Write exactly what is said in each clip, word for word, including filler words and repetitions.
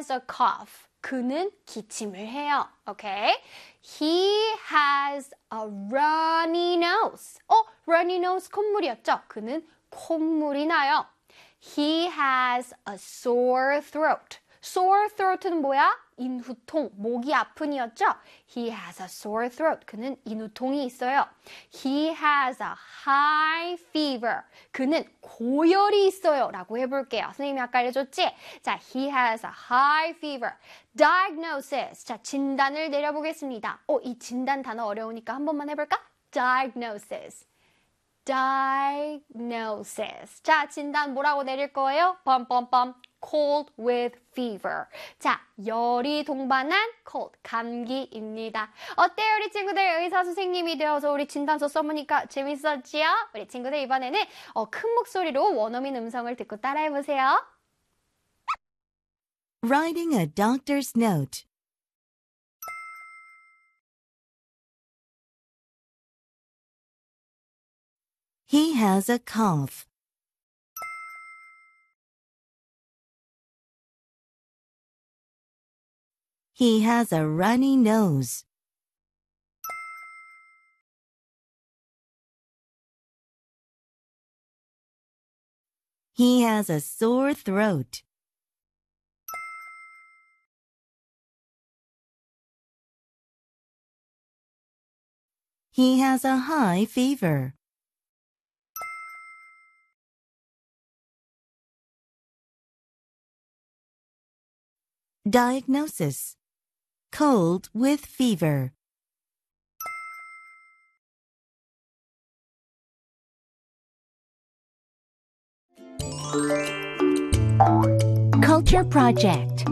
has a cough. 그는 기침을 해요. Okay? He has a runny nose. 어, runny nose 콧물이었죠? 그는 콧물이 나요. He has a sore throat. Sore throat는 뭐야? 인후통, 목이 아픈이었죠? He has a sore throat. 그는 인후통이 있어요. He has a high fever. 그는 고열이 있어요. 라고 해볼게요. 선생님이 아까 알려줬지? 자, he has a high fever. Diagnosis. 자, 진단을 내려보겠습니다. 어, 이 진단 단어 어려우니까 한 번만 해볼까? Diagnosis. Diagnosis. 자, 진단 뭐라고 내릴 거예요? 뻔뻔뻔. Cold with fever. 자, 열이 동반한 cold, 감기입니다. 어때요, 우리 친구들? 의사 선생님이 되어서 우리 진단서 써보니까 재밌었지요? 우리 친구들 이번에는 어, 큰 목소리로 원어민 음성을 듣고 따라해보세요. Writing a doctor's note. He has a cough. He has a runny nose. He has a sore throat. He has a high fever. Diagnosis. Cold with fever. Culture Project.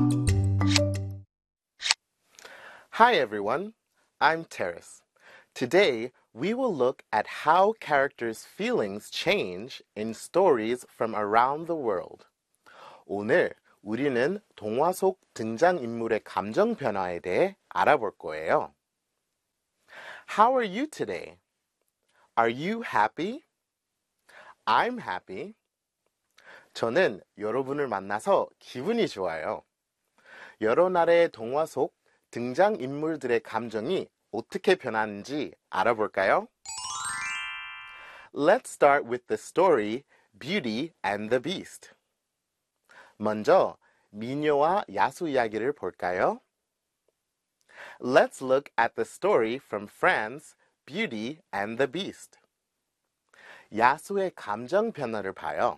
Hi everyone, I'm Terrace. Today, we will look at how characters' feelings change in stories from around the world. 오늘 우리는 동화 속 등장인물의 감정 변화에 대해 알아볼 거예요. How are you today? Are you happy? I'm happy. 저는 여러분을 만나서 기분이 좋아요. 여러 나라의 동화 속 등장인물들의 감정이 어떻게 변하는지 알아볼까요? Let's start with the story Beauty and the Beast. 먼저 미녀와 야수 이야기를 볼까요? Let's look at the story from France, Beauty and the Beast. 야수의 감정 변화를 봐요.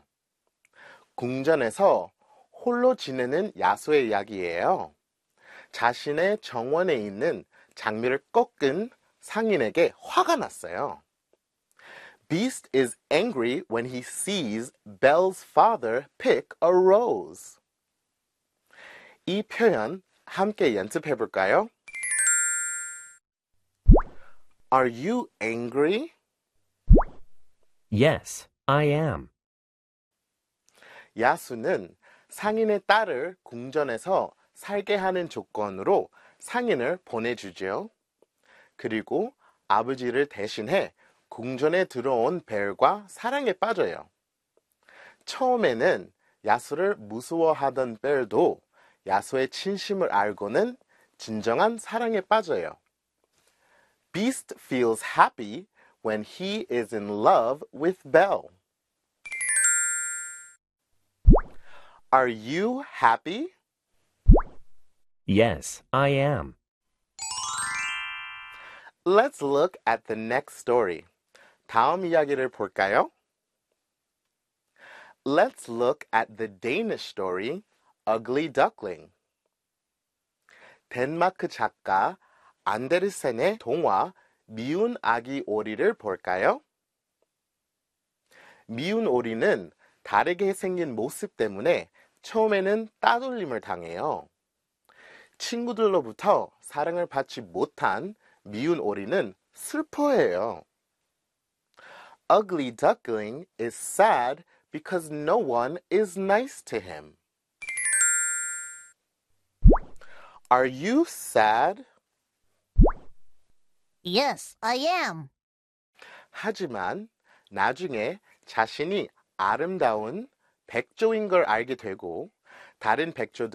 궁전에서 홀로 지내는 야수의 이야기예요. 자신의 정원에 있는 장미를 꺾은 상인에게 화가 났어요. Beast is angry when he sees Belle's father pick a rose. 이 표현 함께 연습해 볼까요? Are you angry? Yes, I am. 야수는 상인의 딸을 궁전에서 살게 하는 조건으로 상인을 보내주죠. 그리고 아버지를 대신해 궁전에 들어온 벨과 사랑에 빠져요. 처음에는 야수를 무서워하던 벨도 야수의 진심을 알고는 진정한 사랑에 빠져요. Beast feels happy when he is in love with Belle. Are you happy? Yes, I am. Let's look at the next story. 다음 이야기를 볼까요? Let's look at the Danish story, Ugly Duckling. 덴마크 작가 안데르센의 동화 미운 아기 오리를 볼까요? 미운 오리는 다르게 생긴 모습 때문에 처음에는 따돌림을 당해요. 친구들로부터 사랑을 받지 못한 미운 오리는 슬퍼해요. Ugly Duckling is sad because no one is nice to him. Are you sad? Yes, I am. 하지만 나중에 자신이 아름다운 백조인 걸 알게 되고 다른 백조들